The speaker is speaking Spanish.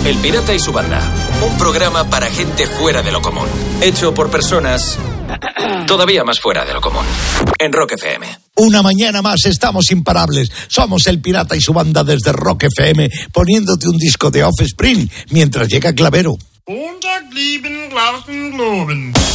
El Pirata y su banda. Un programa para gente fuera de lo común. Hecho por personas todavía más fuera de lo común. En Rock FM. Una mañana más estamos imparables. Somos El Pirata y su banda desde Rock FM, poniéndote un disco de Offspring mientras llega Clavero. Montag lieben, Glauben, Globen.